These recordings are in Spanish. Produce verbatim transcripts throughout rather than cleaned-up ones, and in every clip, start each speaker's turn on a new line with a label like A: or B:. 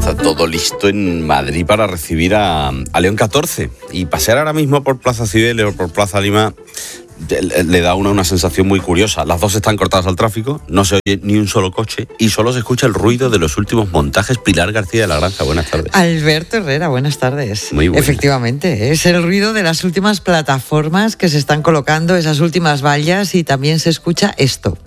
A: Está todo listo en Madrid para recibir a, a León catorce. Y pasear ahora mismo por Plaza Cibeles o por Plaza Lima le, le da a uno una sensación muy curiosa. Las dos están cortadas al tráfico, no se oye ni un solo coche y solo se escucha el ruido de los últimos montajes. Pilar García de la Granja, buenas tardes.
B: Alberto Herrera, buenas tardes.
A: Muy buenas.
B: Efectivamente, es el ruido de las últimas plataformas que se están colocando, esas últimas vallas, y también se escucha esto.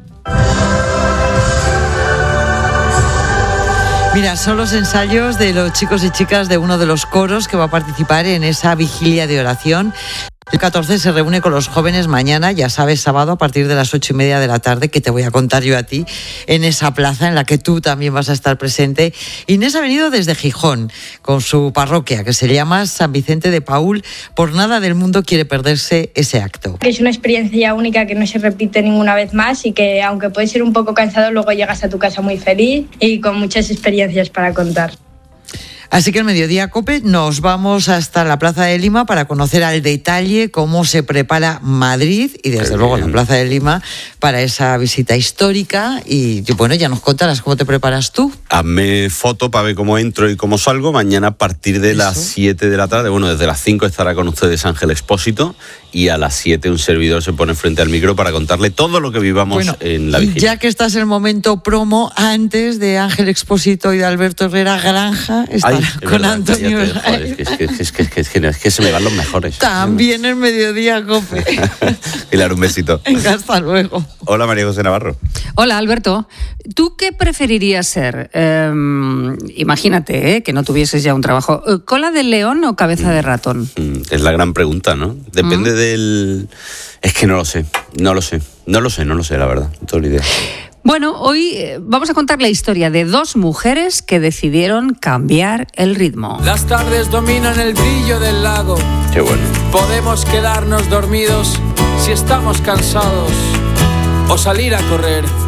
B: Mira, son los ensayos de los chicos y chicas de uno de los coros que va a participar en esa vigilia de oración. El catorce se reúne con los jóvenes mañana, ya sabes, sábado a partir de las ocho y media de la tarde, que te voy a contar yo a ti, en esa plaza en la que tú también vas a estar presente. Inés ha venido desde Gijón con su parroquia, que se llama San Vicente de Paúl. Por nada del mundo quiere perderse ese acto.
C: Que es una experiencia única que no se repite ninguna vez más y que, aunque puede ser un poco cansado, luego llegas a tu casa muy feliz y con muchas experiencias para contar.
B: Así que el Mediodía COPE nos vamos hasta la Plaza de Lima para conocer al detalle cómo se prepara Madrid y desde luego la Plaza de Lima para esa visita histórica. Y bueno, ya nos contarás cómo te preparas tú.
A: Hazme foto para ver cómo entro y cómo salgo. Mañana a partir de ¿Eso? las siete de la tarde, bueno, desde las cinco estará con ustedes Ángel Expósito y a las siete un servidor se pone frente al micro para contarle todo lo que vivamos bueno, en la vigilia.
B: Ya que estás en el momento promo, antes de Ángel Expósito y de Alberto Herrera, Granja estará Ay, con verdad, Antonio.
A: Joder, es, que, es, que, es, que, es, que, es, que, es que se me van los mejores.
B: También el Mediodía COPE.
A: Pilar, un besito.
B: Venga, hasta luego.
A: Hola, María José Navarro.
D: Hola, Alberto. ¿Tú qué preferirías ser? Eh, imagínate eh, que no tuvieses ya un trabajo. ¿Cola de león o cabeza de ratón?
A: Es la gran pregunta, ¿no? Depende ¿Mm? del... Es que no lo sé, no lo sé, no lo sé, no lo sé, la verdad, no tengo ni idea.
D: Bueno, hoy vamos a contar la historia de dos mujeres que decidieron cambiar el ritmo.
E: Las tardes dominan el brillo del lago.
A: Qué bueno.
E: Podemos quedarnos dormidos si estamos cansados o salir a correr.